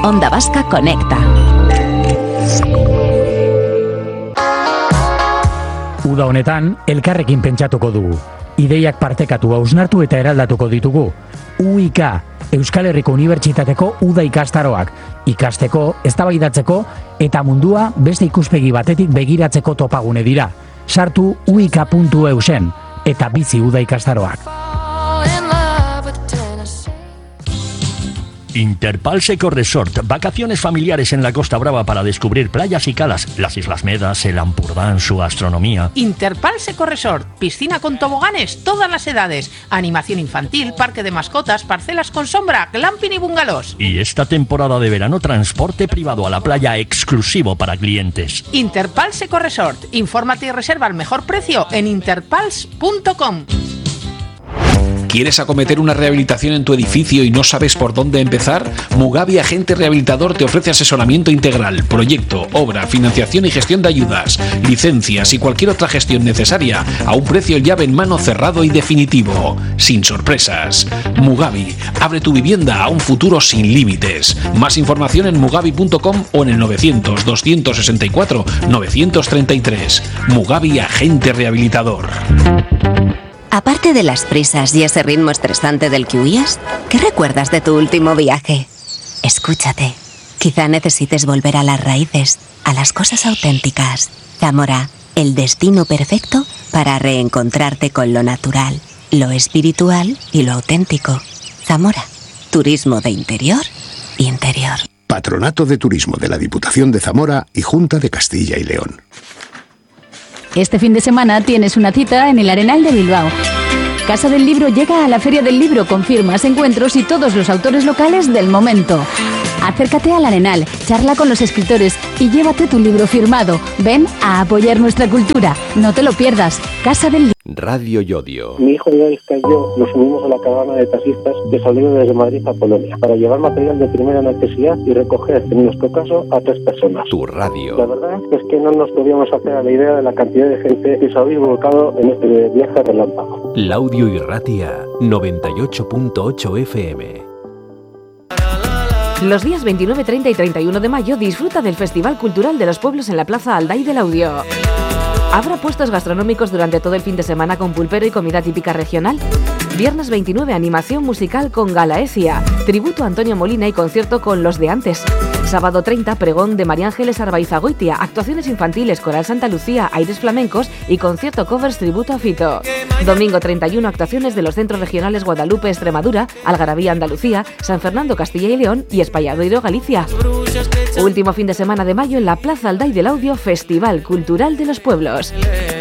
Onda Vasca Conecta. Uda honetan, elkarrekin pentsatuko dugu. Ideiak partekatu, hausnartu eta eraldatuko ditugu. UIK, Euskal Herriko Unibertsitateko Uda ikastaroak. Ikasteko, eztabaidatzeko eta mundua beste ikuspegi batetik begiratzeko topagune dira. Sartu uik.eusen eta bizi Uda ikastaroak. Interpals Eco Resort, vacaciones familiares en la Costa Brava para descubrir playas y calas, las Islas Medas, el Ampurdán, su gastronomía. Interpals Eco Resort, piscina con toboganes, todas las edades, animación infantil, parque de mascotas, parcelas con sombra, glamping y bungalows. Y esta temporada de verano, transporte privado a la playa exclusivo para clientes. Interpals Eco Resort, infórmate y reserva al mejor precio en interpals.com. ¿Quieres acometer una rehabilitación en tu edificio y no sabes por dónde empezar? Mugavi Agente Rehabilitador te ofrece asesoramiento integral, proyecto, obra, financiación y gestión de ayudas, licencias y cualquier otra gestión necesaria a un precio llave en mano cerrado y definitivo, sin sorpresas. Mugavi, abre tu vivienda a un futuro sin límites. Más información en mugavi.com o en el 900 264 933. Mugavi Agente Rehabilitador. Aparte de las prisas y ese ritmo estresante del que huías, ¿qué recuerdas de tu último viaje? Escúchate. Quizá necesites volver a las raíces, a las cosas auténticas. Zamora, el destino perfecto para reencontrarte con lo natural, lo espiritual y lo auténtico. Zamora, turismo de interior y interior. Patronato de Turismo de la Diputación de Zamora y Junta de Castilla y León. Este fin de semana tienes una cita en el Arenal de Bilbao. Casa del Libro llega a la Feria del Libro con firmas, encuentros y todos los autores locales del momento. Acércate al Arenal, charla con los escritores y llévate tu libro firmado. Ven a apoyar nuestra cultura. No te lo pierdas. Casa del Libro. Radio Yodio. Mi hijo Ivaisca y yo nos unimos a la caravana de taxistas que salieron desde Madrid a Polonia para llevar material de primera necesidad y recoger, en nuestro caso, a 3 personas. Tu radio. La verdad es que no nos podíamos hacer a la idea de la cantidad de gente que se había volcado en este viaje relámpago. Laudio Irratia 98.8 FM. Los días 29, 30 y 31 de mayo disfruta del Festival Cultural de los Pueblos en la Plaza Alday del Audio. Habrá puestos gastronómicos durante todo el fin de semana con pulpero y comida típica regional. Viernes 29, animación musical con Galaecia, tributo a Antonio Molina y concierto con Los de Antes. Sábado 30, pregón de María Ángeles Arbaizagoitia, actuaciones infantiles, coral Santa Lucía, aires flamencos y concierto covers tributo a Fito. Domingo 31, actuaciones de los centros regionales Guadalupe, Extremadura, Algarabía, Andalucía, San Fernando, Castilla y León y Espalladoiro, Galicia. Último fin de semana de mayo en la Plaza Alday del Audio, Festival Cultural de los Pueblos.